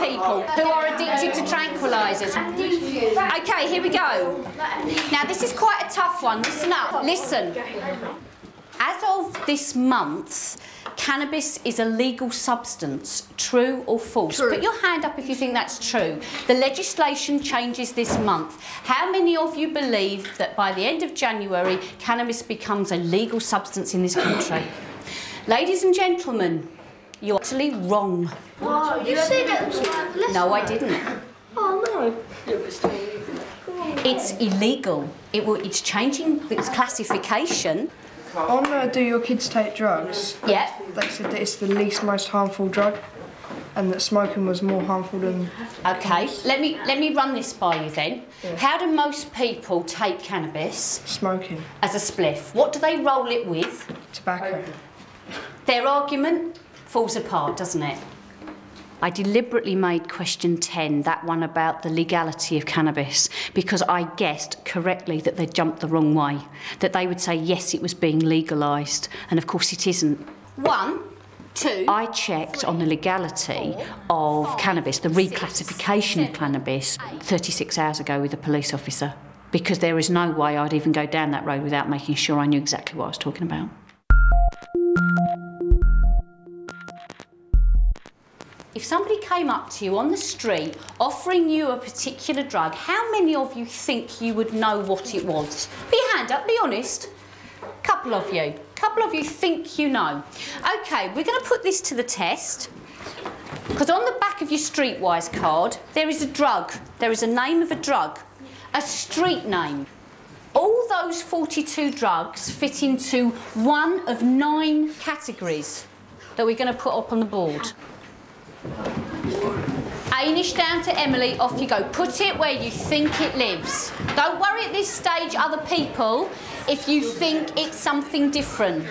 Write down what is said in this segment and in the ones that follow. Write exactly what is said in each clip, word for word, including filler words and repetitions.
people who are addicted to tranquilizers. Okay, here we go. Now, this is quite a tough one. Listen up. Listen. As of this month, cannabis is a legal substance. True or false? True. Put your hand up if you think that's true. The legislation changes this month. How many of you believe that by the end of January, cannabis becomes a legal substance in this country? Ladies and gentlemen, you're actually wrong. Oh, you said it was like less. No, I didn't. Oh, no. It's illegal. It will, it's changing its classification. On uh, Do Your Kids Take Drugs? Yeah. They said that it's the least most harmful drug and that smoking was more harmful than... Okay, let me, let me run this by you then. Yeah. How do most people take cannabis? Smoking. As a spliff. What do they roll it with? Tobacco. Their argument falls apart, doesn't it? I deliberately made question ten, that one about the legality of cannabis, because I guessed correctly that they jumped the wrong way, that they would say yes, it was being legalised, and of course it isn't. One, two... I checked on the legality of five, cannabis, the reclassification six, of cannabis, thirty-six hours ago with a police officer, because there is no way I'd even go down that road without making sure I knew exactly what I was talking about. If somebody came up to you on the street offering you a particular drug, how many of you think you would know what it was? Put your hand up, be honest. A couple of you. A couple of you think you know. OK, we're going to put this to the test, because on the back of your Streetwise card, there is a drug. There is a name of a drug, a street name. All those forty-two drugs fit into one of nine categories that we're going to put up on the board. Ainish down to Emily, off you go. Put it where you think it lives. Don't worry at this stage, other people, if you think it's something different.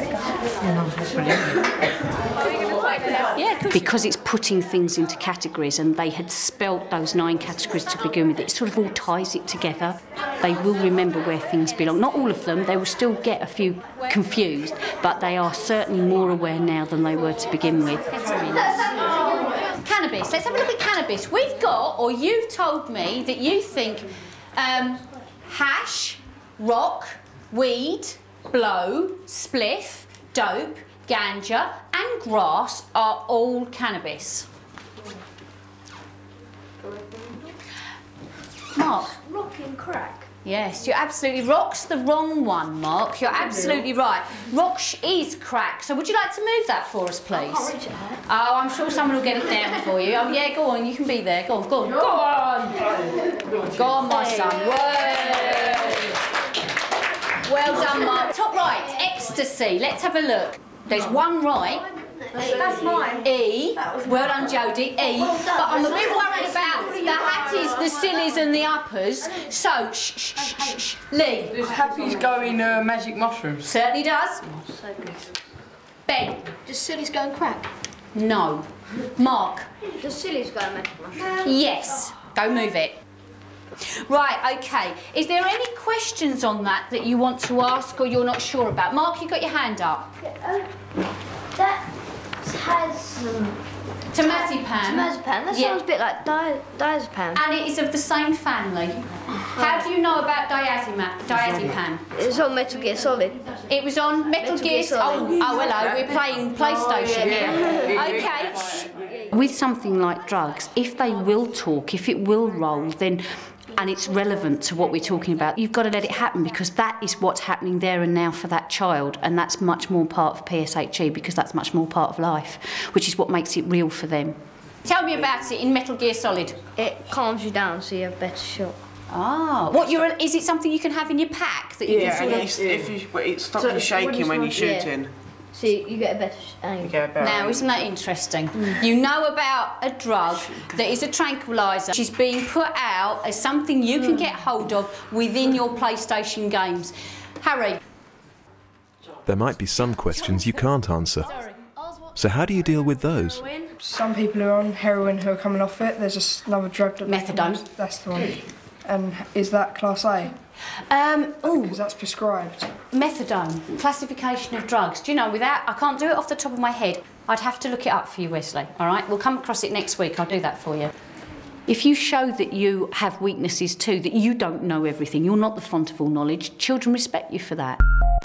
Yeah, because it's putting things into categories, and they had spelt those nine categories to begin with. It sort of all ties it together. They will remember where things belong. Not all of them, they will still get a few confused, but they are certainly more aware now than they were to begin with. Cannabis. Let's have a look at cannabis. We've got, or you've told me, that you think um, hash, rock, weed, blow, spliff, dope, ganja and grass are all cannabis. Mark? Rock and crack. Yes, you're absolutely... Rock's the wrong one, Mark. You're absolutely right. Rock is crack. So would you like to move that for us, please? I can't reach it. Oh, I'm sure someone will get it down for you. Oh, yeah, go on. You can be there. Go on, go on. Go on. Go on, my son. Whoa. Well done, Mark. Top right, ecstasy. Let's have a look. There's one right. That's mine. E. Well done, Jodie. E. But I'm a bit worried about the hatties, the sillies and the uppers. So, shh, shh, shh, shh. Lee. Does Happy's go in uh, magic mushrooms? Certainly does. Ben. Does sillies go and crack? No. Mark. Does sillies go and magic mushrooms? Yes. Go move it. Right, OK. Is there any questions on that that you want to ask or you're not sure about? Mark, you got your hand up. Yeah, um, that has... Um, Temazepam. Temazepam. That Yeah. sounds a bit like di diazepam. And it is of the same family. How do you know about diazepam? diazepam? It's on Metal Gear Solid. It was on Metal, Metal Gear Gear Solid. Oh, oh, hello, we're playing PlayStation here. OK. With something like drugs, if they will talk, if it will roll, then... and it's relevant to what we're talking about, you've got to let it happen, because that is what's happening there and now for that child, and that's much more part of P S H E, because that's much more part of life, which is what makes it real for them. Tell me about it in Metal Gear Solid. It calms you down so you have a better shot. Ah, what, you're, is it something you can have in your pack that you Yeah, can and sort of... if you, well, it stops So you shaking when you when you're smoke- yeah. shooting. So you get a better aim. You get a better Now, aim. isn't that interesting? Mm. You know about a drug that is a tranquiliser. She's being put out as something you can get hold of within your PlayStation games. Harry? There might be some questions you can't answer. So how do you deal with those? Some people who are on heroin who are coming off it, there's just another drug that... Methadone. That's the one. And is that class A? Um, oh, Because that's prescribed. methadone, classification of drugs. Do you know, without, I can't do it off the top of my head. I'd have to look it up for you, Wesley, all right? We'll come across it next week. I'll do that for you. If you show that you have weaknesses too, that you don't know everything, you're not the font of all knowledge, children respect you for that.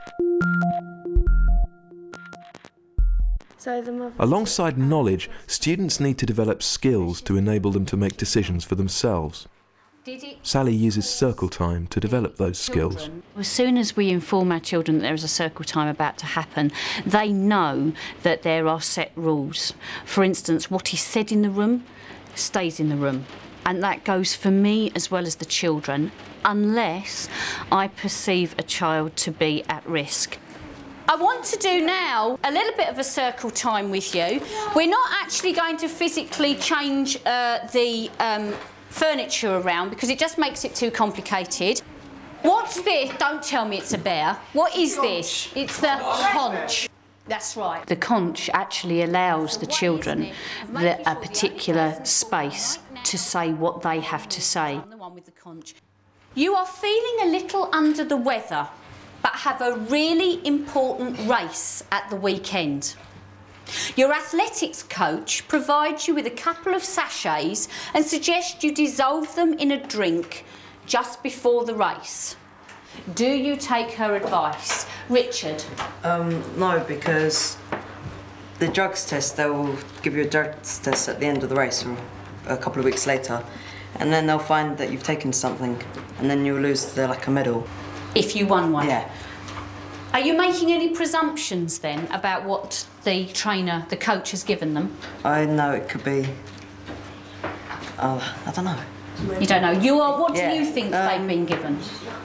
So the mother... Alongside knowledge, students need to develop skills to enable them to make decisions for themselves. Did it? Sally uses circle time to develop those skills. As soon as we inform our children that there is a circle time about to happen, they know that there are set rules. For instance, what is said in the room stays in the room. And that goes for me as well as the children, unless I perceive a child to be at risk. I want to do now a little bit of a circle time with you. We're not actually going to physically change uh, the um, furniture around because it just makes it too complicated. What's this? Don't tell me it's a bear. What is this? It's the conch. That's right. The conch actually allows the children the, a particular space to say what they have to say. The one with the conch. You are feeling a little under the weather, but have a really important race at the weekend. Your athletics coach provides you with a couple of sachets and suggests you dissolve them in a drink just before the race. Do you take her advice? Richard? Um, no, because the drugs test, they will give you a drugs test at the end of the race or a couple of weeks later, and then they'll find that you've taken something, and then you'll lose the, like a medal. If you won one? Yeah. Are you making any presumptions then about what the trainer, the coach has given them? I know it could be, oh, I don't know. You don't know. You are. What Yeah, do you think um, they've been given?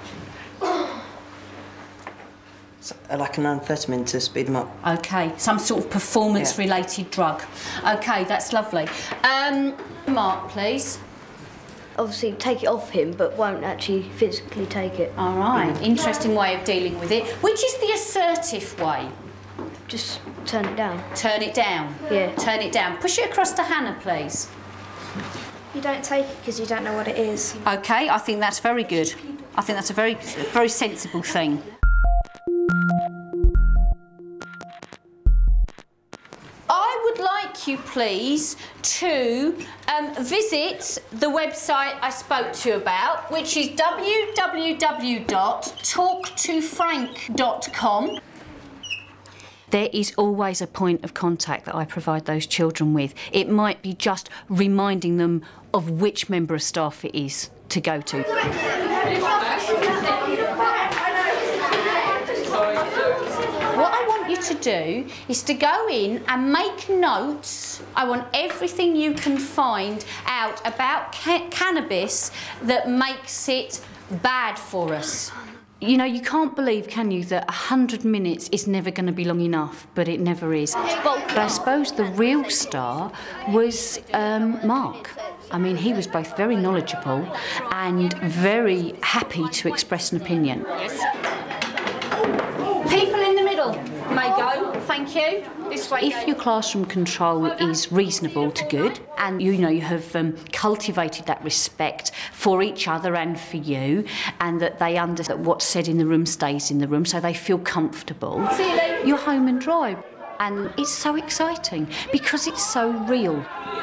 So, uh, like an amphetamine to speed them up. Okay, some sort of performance-related drug. Okay, that's lovely. Um, Mark, please. Obviously take it off him, but won't actually physically take it. All right, interesting way of dealing with it. Which is the assertive way? Just turn it down. Turn it down. Yeah. Turn it down. Push it across to Hannah, please. You don't take it because you don't know what it is. Okay, I think that's very good. I think that's a very, very sensible thing. I would like you, please, to um, visit the website I spoke to you about, which is w w w dot talk to frank dot com. There is always a point of contact that I provide those children with. It might be just reminding them of which member of staff it is to go to. What I want you to do is to go in and make notes. I want everything you can find out about ca cannabis that makes it bad for us. You know, you can't believe, can you, that a hundred minutes is never going to be long enough, but it never is. But I suppose the real star was um, Mark. I mean, he was both very knowledgeable and very happy to express an opinion. People in the middle may go, thank you. This way. If your classroom control is reasonable to good, and you know you have um, cultivated that respect for each other and for you, and that they understand that what's said in the room stays in the room, so they feel comfortable, you're home and dry. And it's so exciting because it's so real.